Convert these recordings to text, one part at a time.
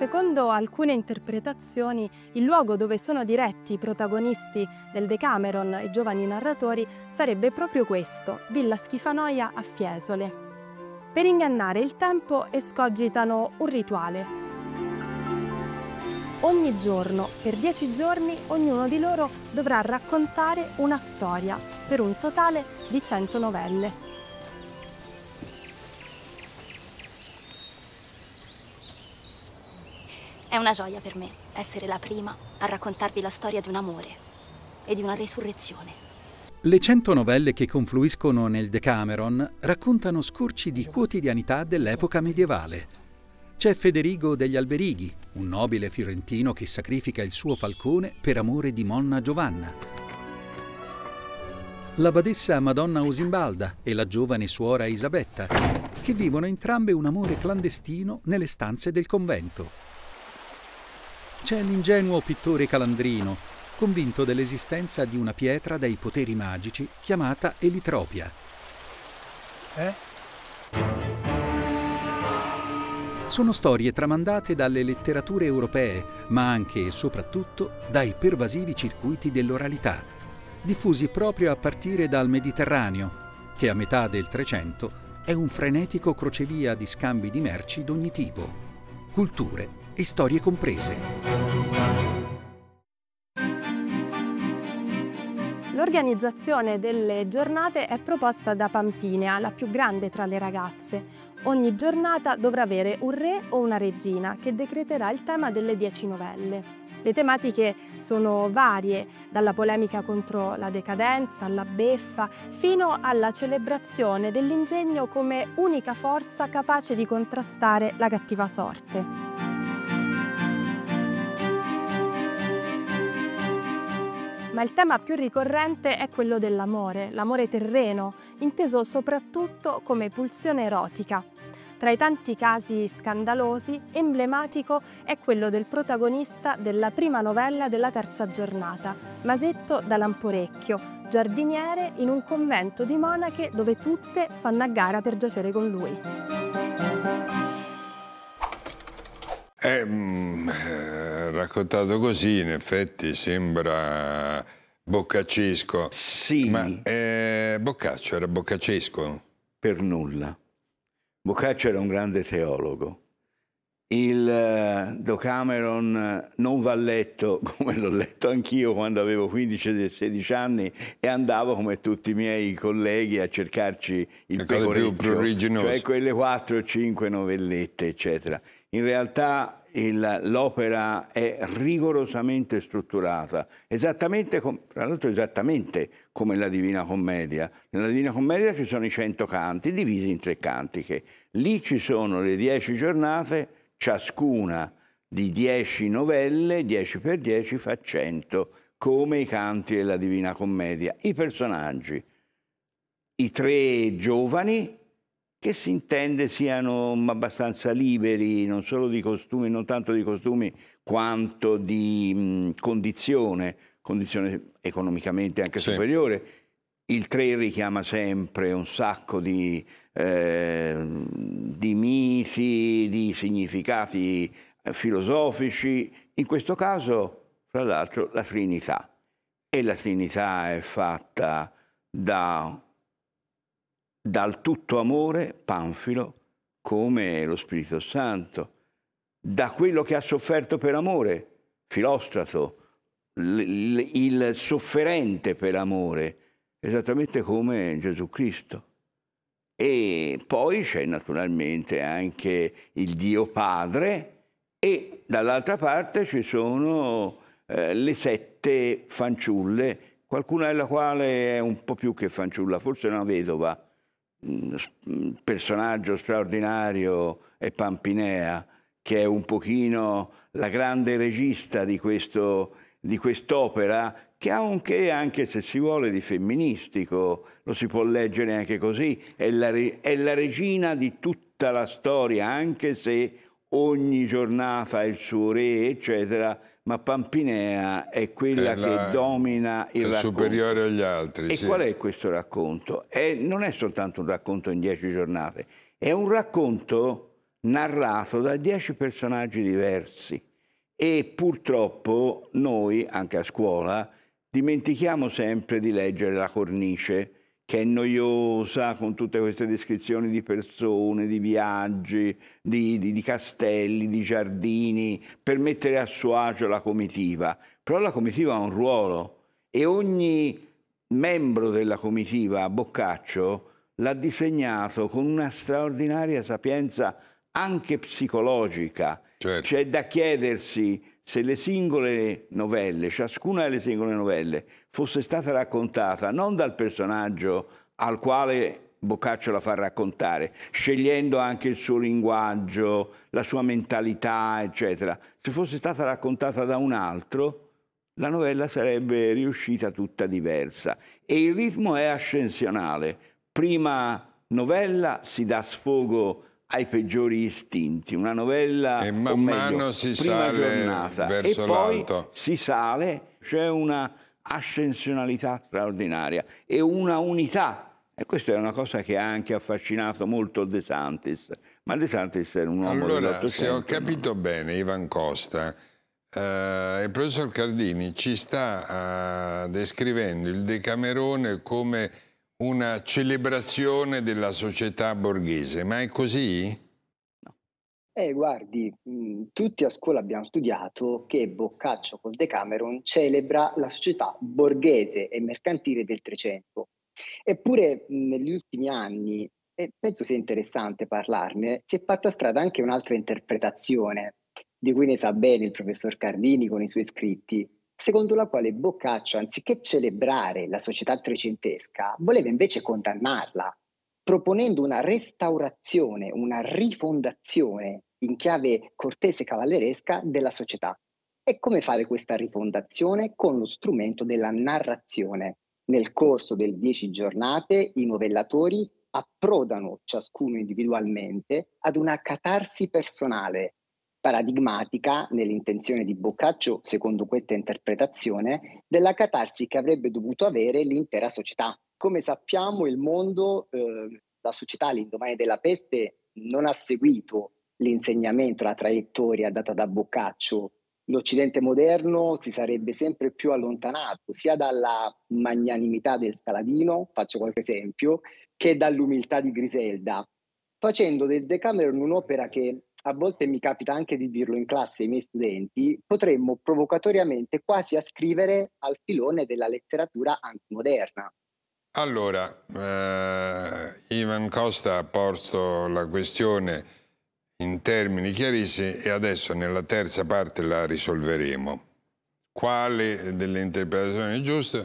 Secondo alcune interpretazioni, il luogo dove sono diretti i protagonisti del Decameron, i giovani narratori, sarebbe proprio questo, Villa Schifanoia a Fiesole. Per ingannare il tempo escogitano un rituale. Ogni giorno, per 10 giorni, ognuno di loro dovrà raccontare una storia, per un totale di 100 novelle. È una gioia per me essere la prima a raccontarvi la storia di un amore e di una resurrezione. Le 100 novelle che confluiscono nel Decameron raccontano scorci di quotidianità dell'epoca medievale. C'è Federigo degli Alberighi, un nobile fiorentino che sacrifica il suo falcone per amore di Monna Giovanna. La badessa Madonna Osimbalda e la giovane suora Isabetta, che vivono entrambe un amore clandestino nelle stanze del convento. C'è l'ingenuo pittore Calandrino, convinto dell'esistenza di una pietra dai poteri magici chiamata Elitropia. Sono storie tramandate dalle letterature europee, ma anche e soprattutto dai pervasivi circuiti dell'oralità, diffusi proprio a partire dal Mediterraneo, che a metà del Trecento è un frenetico crocevia di scambi di merci d'ogni tipo, culture e storie comprese. L'organizzazione delle giornate è proposta da Pampinea, la più grande tra le ragazze. Ogni giornata dovrà avere un re o una regina che decreterà il tema delle 10 novelle. Le tematiche sono varie, dalla polemica contro la decadenza, alla beffa, fino alla celebrazione dell'ingegno come unica forza capace di contrastare la cattiva sorte. Ma il tema più ricorrente è quello dell'amore, l'amore terreno, inteso soprattutto come pulsione erotica. Tra i tanti casi scandalosi, emblematico è quello del protagonista della prima novella della terza giornata, Masetto da Lamporecchio, giardiniere in un convento di monache dove tutte fanno a gara per giacere con lui. Raccontato così, in effetti, sembra boccaccesco. Sì. Ma Boccaccio era boccaccesco? Per nulla. Boccaccio era un grande teologo. Il Decameron non va letto come l'ho letto anch'io quando avevo 15-16 anni e andavo come tutti i miei colleghi a cercarci il pecoreccio, cioè quelle 4 o 5 novellette, eccetera. In realtà l'opera è rigorosamente strutturata, tra l'altro esattamente come la Divina Commedia. Nella Divina Commedia ci sono i 100 canti divisi in 3 cantiche. Lì ci sono le 10 giornate, ciascuna di 10 novelle, 10 per 10 fa 100, come i canti della Divina Commedia. I personaggi, i 3 giovani, che si intende siano abbastanza liberi, non solo di costumi, non tanto di costumi, quanto di condizione economicamente anche superiore. Il 3 richiama sempre un sacco di miti, di significati filosofici, in questo caso, fra l'altro, la Trinità. E la Trinità è fatta dal tutto amore, Panfilo, come lo Spirito Santo, da quello che ha sofferto per amore, Filostrato, il sofferente per amore, esattamente come Gesù Cristo. E poi c'è naturalmente anche il Dio Padre e dall'altra parte ci sono le 7 fanciulle, qualcuna della quale è un po' più che fanciulla, forse una vedova. Personaggio straordinario è Pampinea, che è un pochino la grande regista di quest'opera, che ha un che, anche se si vuole, di femministico, lo si può leggere anche così, è la regina di tutta la storia, anche se ogni giornata ha il suo re, eccetera, ma Pampinea è quella che domina il racconto. È superiore agli altri. E qual è questo racconto? Non è soltanto un racconto in 10 giornate, è un racconto narrato da 10 personaggi diversi. E purtroppo noi, anche a scuola, dimentichiamo sempre di leggere la cornice, che è noiosa, con tutte queste descrizioni di persone, di viaggi, di castelli, di giardini, per mettere a suo agio la comitiva. Però la comitiva ha un ruolo e ogni membro della comitiva, Boccaccio, l'ha disegnato con una straordinaria sapienza anche psicologica. Certo. C'è da chiedersi se le singole novelle, ciascuna delle singole novelle, fosse stata raccontata non dal personaggio al quale Boccaccio la fa raccontare, scegliendo anche il suo linguaggio, la sua mentalità, eccetera. Se fosse stata raccontata da un altro, la novella sarebbe riuscita tutta diversa. E il ritmo è ascensionale. Prima novella si dà sfogo ai peggiori istinti, una novella, e man o meglio, mano si prima sale giornata, verso e poi l'alto. si sale, c'è una ascensionalità straordinaria e una unità. E questa è una cosa che ha anche affascinato molto De Santis, ma De Santis era un uomo Allora, dell'Ottocento. se ho capito bene, Ivan Costa, il professor Cardini ci sta descrivendo il Decamerone come una celebrazione della società borghese, ma è così? Guardi, tutti a scuola abbiamo studiato che Boccaccio col Decameron celebra la società borghese e mercantile del Trecento. Eppure negli ultimi anni, e penso sia interessante parlarne, si è fatta strada anche un'altra interpretazione, di cui ne sa bene il professor Cardini con i suoi scritti, secondo la quale Boccaccio, anziché celebrare la società trecentesca, voleva invece condannarla, proponendo una restaurazione, una rifondazione in chiave cortese cavalleresca della società. E come fare questa rifondazione? Con lo strumento della narrazione. Nel corso delle 10 giornate i novellatori approdano ciascuno individualmente ad una catarsi personale, paradigmatica nell'intenzione di Boccaccio, secondo questa interpretazione, della catarsi che avrebbe dovuto avere l'intera società. Come sappiamo, il mondo, la società all'indomani della peste non ha seguito l'insegnamento, la traiettoria data da Boccaccio. L'Occidente moderno si sarebbe sempre più allontanato sia dalla magnanimità del Saladino, faccio qualche esempio, che dall'umiltà di Griselda, facendo del Decameron un'opera che, a volte mi capita anche di dirlo in classe ai miei studenti, potremmo provocatoriamente quasi ascrivere al filone della letteratura antimoderna. Allora, Ivan Costa ha posto la questione in termini chiarissimi e adesso nella terza parte la risolveremo. Quale delle interpretazioni è giusta?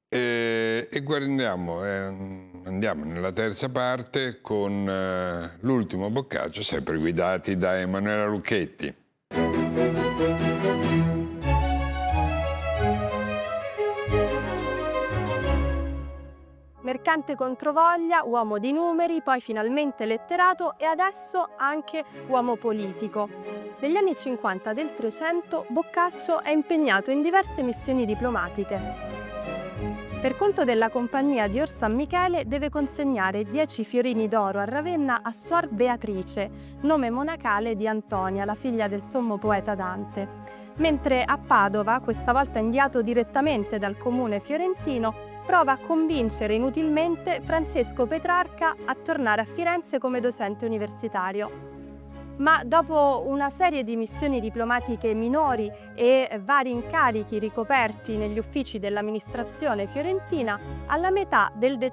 E guardiamo, andiamo nella terza parte con l'ultimo Boccaccio, sempre guidati da Emanuela Lucchetti. Mercante controvoglia, uomo di numeri, poi finalmente letterato e adesso anche uomo politico. Negli anni 50 del Trecento Boccaccio è impegnato in diverse missioni diplomatiche. Per conto della compagnia di Or San Michele deve consegnare 10 fiorini d'oro a Ravenna a Suor Beatrice, nome monacale di Antonia, la figlia del sommo poeta Dante. Mentre a Padova, questa volta inviato direttamente dal comune fiorentino, prova a convincere inutilmente Francesco Petrarca a tornare a Firenze come docente universitario. Ma dopo una serie di missioni diplomatiche minori e vari incarichi ricoperti negli uffici dell'amministrazione fiorentina, alla metà del